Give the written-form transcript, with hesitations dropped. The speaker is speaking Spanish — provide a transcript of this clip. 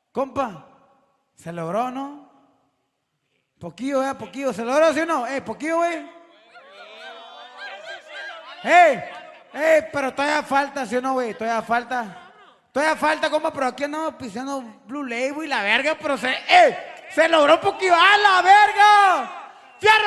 Compa, ¿se logró, no? Poquillo, poquillo. ¿Se logró, sí o no? Poquillo, güey. Pero todavía falta, ¿sí o no, güey? Todavía falta. Todavía falta, compa, pero aquí andamos pisando Blue Label y la verga, pero se logró poquillo. ¡A la verga! ¡Fierro!